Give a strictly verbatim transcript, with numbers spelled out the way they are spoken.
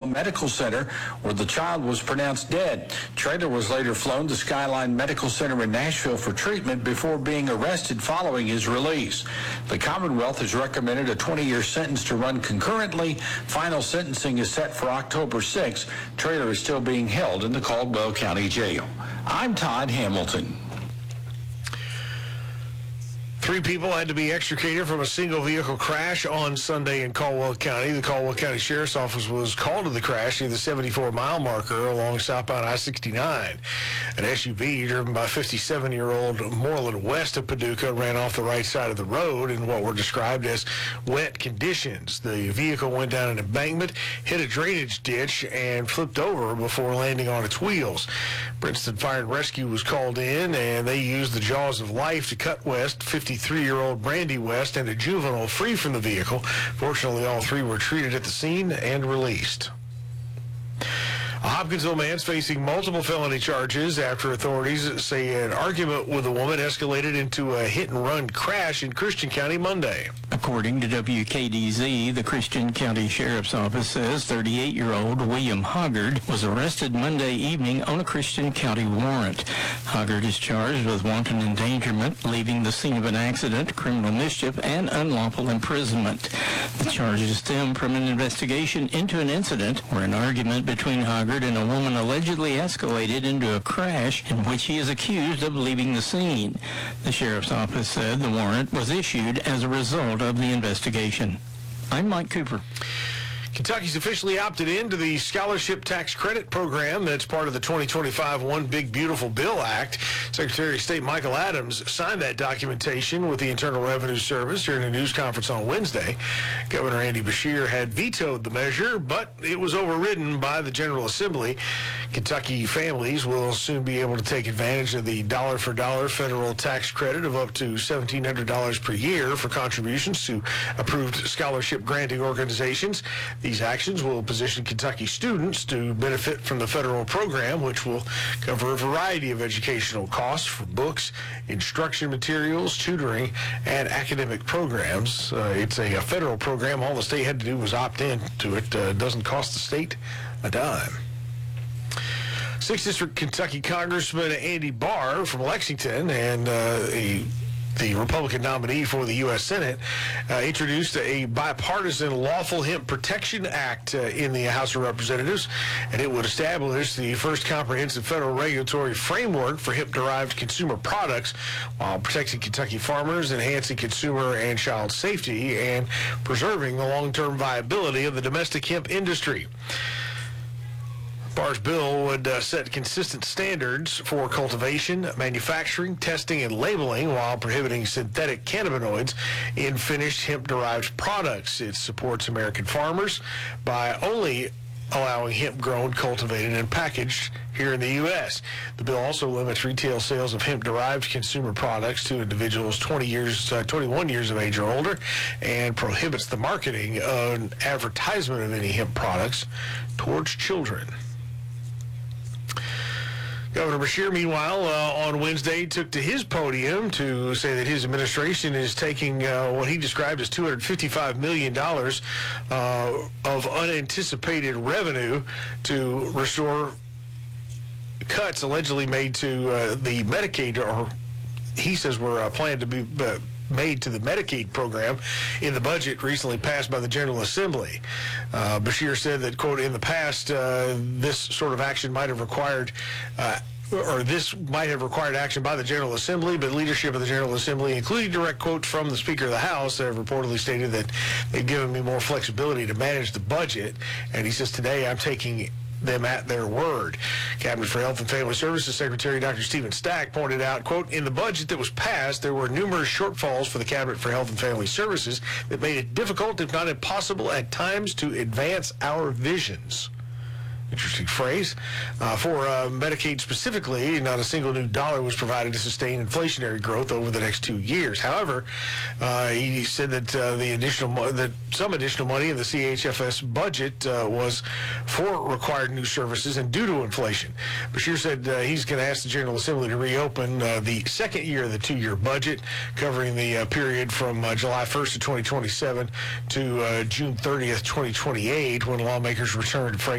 Medical Center, where the child was pronounced dead. Traylor was later flown to Skyline Medical Center in Nashville for treatment before being arrested following his release. The Commonwealth has recommended a twenty-year sentence to run concurrently. Final sentencing is set for October sixth. Traylor is still being held in the Caldwell County Jail. I'm Todd Hamilton. Three people had to be extricated from a single vehicle crash on Sunday in Caldwell County. The Caldwell County Sheriff's Office was called to the crash near the seventy-four mile marker along southbound I sixty-nine. An S U V driven by fifty-seven-year-old Moreland west of Paducah ran off the right side of the road in what were described as wet conditions. The vehicle went down an embankment, hit a drainage ditch, and flipped over before landing on its wheels. Princeton Fire and Rescue was called in, and they used the jaws of life to cut west fifty-three-year-old Brandy West and a juvenile free from the vehicle. Fortunately, all three were treated at the scene and released. A Hopkinsville man's facing multiple felony charges after authorities say an argument with a woman escalated into a hit-and-run crash in Christian County Monday. According to W K D Z, the Christian County Sheriff's Office says thirty-eight-year-old William Hoggard was arrested Monday evening on a Christian County warrant. Hoggard is charged with wanton endangerment, leaving the scene of an accident, criminal mischief, and unlawful imprisonment. The charges stem from an investigation into an incident where an argument between Hoggard and a woman allegedly escalated into a crash in which he is accused of leaving the scene. The Sheriff's Office said the warrant was issued as a result of the investigation. I'm Mike Cooper. Kentucky's officially opted into the Scholarship Tax Credit Program that's part of the twenty twenty-five One Big Beautiful Bill Act. Secretary of State Michael Adams signed that documentation with the Internal Revenue Service during a news conference on Wednesday. Governor Andy Beshear had vetoed the measure, but it was overridden by the General Assembly. Kentucky families will soon be able to take advantage of the dollar-for-dollar federal tax credit of up to seventeen hundred dollars per year for contributions to approved scholarship granting organizations. These actions will position Kentucky students to benefit from the federal program, which will cover a variety of educational costs for books, instruction materials, tutoring, and academic programs. Uh, it's a, a federal program. All the state had to do was opt in to it. Uh, doesn't cost the state a dime. sixth District Kentucky Congressman Andy Barr from Lexington and uh, a the Republican nominee for the U S Senate, uh, introduced a bipartisan Lawful Hemp Protection Act uh, in the House of Representatives, and it would establish the first comprehensive federal regulatory framework for hemp-derived consumer products while protecting Kentucky farmers, enhancing consumer and child safety, and preserving the long-term viability of the domestic hemp industry. Barr's bill would uh, set consistent standards for cultivation, manufacturing, testing, and labeling while prohibiting synthetic cannabinoids in finished hemp-derived products. It supports American farmers by only allowing hemp grown, cultivated, and packaged here in the U S. The bill also limits retail sales of hemp-derived consumer products to individuals twenty years, uh, twenty-one years of age or older, and prohibits the marketing and advertisement of any hemp products towards children. Governor Beshear, meanwhile, uh, on Wednesday, took to his podium to say that his administration is taking uh, what he described as two hundred fifty-five million dollars uh, of unanticipated revenue to restore cuts allegedly made to uh, the Medicaid, or he says were uh, planned to be uh, made to the Medicaid program in the budget recently passed by the General Assembly. Uh, Beshear said that, quote, in the past, uh, this sort of action might have required uh, or this might have required action by the General Assembly, but leadership of the General Assembly, including direct quotes from the Speaker of the House, have reportedly stated that they've given me more flexibility to manage the budget. And he says, today I'm taking them at their word. Cabinet for Health and Family Services Secretary Doctor Stephen Stack pointed out, quote, in the budget that was passed, there were numerous shortfalls for the Cabinet for Health and Family Services that made it difficult, if not impossible, at times to advance our visions. Interesting phrase. Uh, for uh, Medicaid specifically, not a single new dollar was provided to sustain inflationary growth over the next two years. However, uh, he said that uh, the additional mo- that some additional money in the C H F S budget uh, was for required new services and due to inflation. Beshear said uh, he's going to ask the General Assembly to reopen uh, the second year of the two-year budget, covering the uh, period from uh, July first of twenty twenty-seven to uh, June thirtieth, twenty twenty-eight, when lawmakers return to Frank